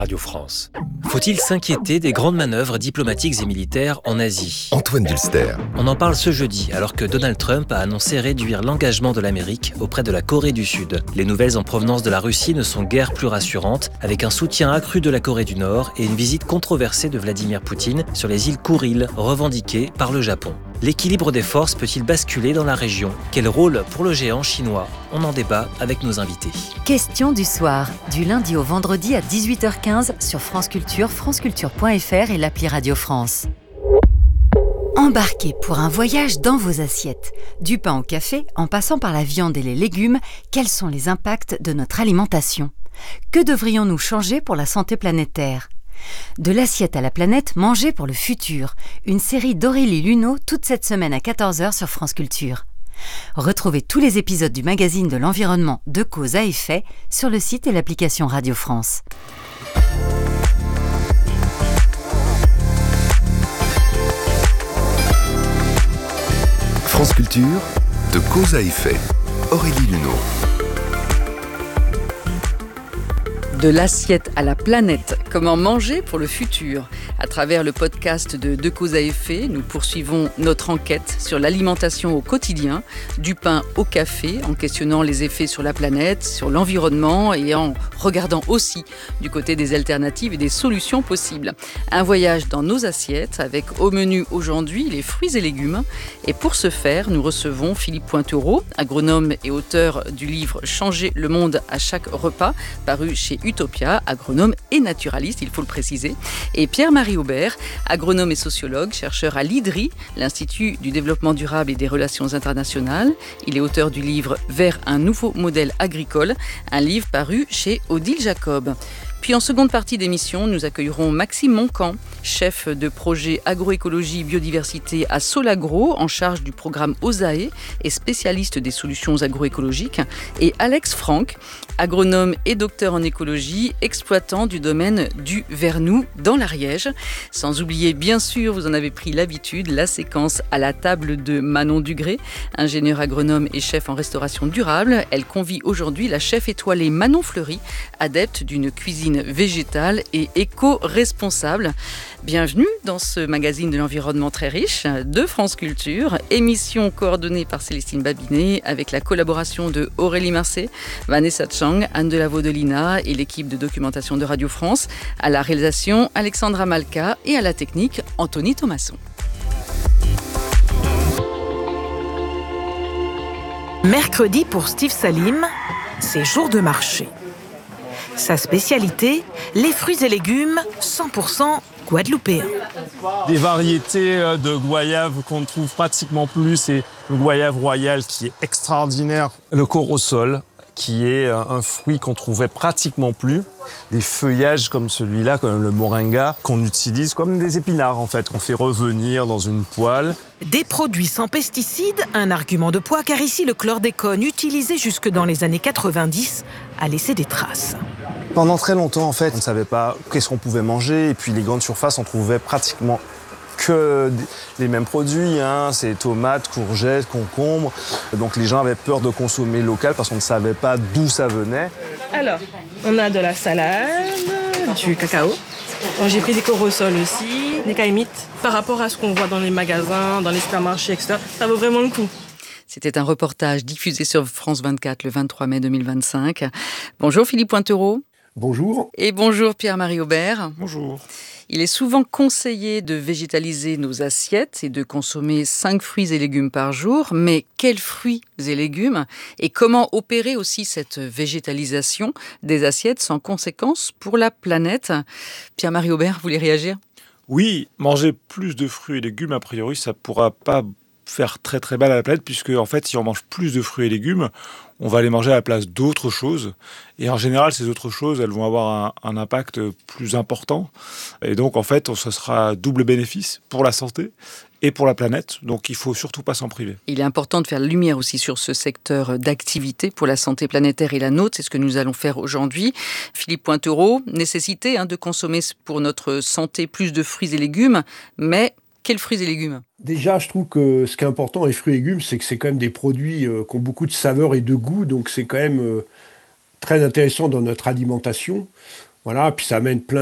Radio France. Faut-il s'inquiéter des grandes manœuvres diplomatiques et militaires en Asie ? Antoine Dulster. On en parle ce jeudi, alors que Donald Trump a annoncé réduire l'engagement de l'Amérique auprès de la Corée du Sud. Les nouvelles en provenance de la Russie ne sont guère plus rassurantes, avec un soutien accru de la Corée du Nord et une visite controversée de Vladimir Poutine sur les îles Kouril, revendiquées par le Japon. L'équilibre des forces peut-il basculer dans la région ? Quel rôle pour le géant chinois ? On en débat avec nos invités. Question du soir, du lundi au vendredi à 18h15 sur France Culture, franceculture.fr et l'appli Radio France. Embarquez pour un voyage dans vos assiettes. Du pain au café, en passant par la viande et les légumes, quels sont les impacts de notre alimentation ? Que devrions-nous changer pour la santé planétaire ? De l'assiette à la planète, manger pour le futur. Une série d'Aurélie Luneau toute cette semaine à 14h sur France Culture. Retrouvez tous les épisodes du magazine de l'environnement de cause à effet sur le site et l'application Radio France. France Culture, de cause à effet. Aurélie Luneau. De l'assiette à la planète, comment manger pour le futur ? À travers le podcast de cause à effet, nous poursuivons notre enquête sur l'alimentation au quotidien, du pain au café, en questionnant les effets sur la planète, sur l'environnement et en regardant aussi du côté des alternatives et des solutions possibles. Un voyage dans nos assiettes avec au menu aujourd'hui les fruits et légumes. Et pour ce faire, nous recevons Philippe Pointereau, agronome et auteur du livre « Changer le monde à chaque repas » paru chez Utopia, agronome et naturaliste, il faut le préciser, et Pierre-Marie Aubert, agronome et sociologue, chercheur à l'IDRI, l'Institut du développement durable et des relations internationales. Il est auteur du livre « Vers un nouveau modèle agricole », un livre paru chez Odile Jacob. Puis en seconde partie d'émission, nous accueillerons Maxime Moncan, chef de projet agroécologie biodiversité à Solagro, en charge du programme OSAE et spécialiste des solutions agroécologiques, et Alex Franck, agronome et docteur en écologie, exploitant du domaine du Vernoux dans l'Ariège. Sans oublier, bien sûr, vous en avez pris l'habitude, la séquence à la table de Manon Dugré, ingénieure agronome et chef en restauration durable. Elle convie aujourd'hui la chef étoilée Manon Fleury, adepte d'une cuisine végétale et éco-responsable. Bienvenue dans ce magazine de l'environnement très riche de France Culture, émission coordonnée par Célestine Babinet avec la collaboration de Aurélie Marcet, Vanessa Chang, Anne Delavo-Delina et l'équipe de documentation de Radio France, à la réalisation Alexandra Malka et à la technique Anthony Thomasson. Mercredi pour Steve Salim, c'est jour de marché. Sa spécialité, les fruits et légumes 100% guadeloupéens. Des variétés de goyave qu'on ne trouve pratiquement plus, c'est le goyave royal qui est extraordinaire, le corosol qui est un fruit qu'on trouvait pratiquement plus, des feuillages comme celui-là, comme le moringa, qu'on utilise comme des épinards en fait, qu'on fait revenir dans une poêle. Des produits sans pesticides, un argument de poids car ici le chlordécone utilisé jusque dans les années 90 a laissé des traces. Pendant très longtemps en fait, on ne savait pas qu'est-ce qu'on pouvait manger et puis les grandes surfaces on trouvait pratiquement que les mêmes produits, c'est tomates, courgettes, concombres. Donc les gens avaient peur de consommer local parce qu'on ne savait pas d'où ça venait. Alors, on a de la salade, du cacao. J'ai pris des corosols aussi, des caïmites. Par rapport à ce qu'on voit dans les magasins, dans les supermarchés, etc., ça vaut vraiment le coup. C'était un reportage diffusé sur France 24 le 23 mai 2025. Bonjour Philippe Pointereau. Bonjour. Et bonjour Pierre-Marie Aubert. Bonjour. Il est souvent conseillé de végétaliser nos assiettes et de consommer 5 fruits et légumes par jour. Mais quels fruits et légumes ? Et comment opérer aussi cette végétalisation des assiettes sans conséquence pour la planète ? Pierre-Marie Aubert, vous voulez réagir ? Oui, manger plus de fruits et légumes, a priori, ça ne pourra pas faire très très mal à la planète, puisque en fait, si on mange plus de fruits et légumes, on va les manger à la place d'autres choses. Et en général, ces autres choses, elles vont avoir un impact plus important. Et donc, en fait, ce sera double bénéfice pour la santé et pour la planète. Donc, il ne faut surtout pas s'en priver. Il est important de faire la lumière aussi sur ce secteur d'activité pour la santé planétaire et la nôtre. C'est ce que nous allons faire aujourd'hui. Philippe Pointereau, nécessité de consommer pour notre santé plus de fruits et légumes, mais quels fruits et légumes ? Déjà, je trouve que ce qui est important, les fruits et légumes, c'est que c'est quand même des produits qui ont beaucoup de saveur et de goût. Donc, c'est quand même très intéressant dans notre alimentation. Voilà, puis ça amène plein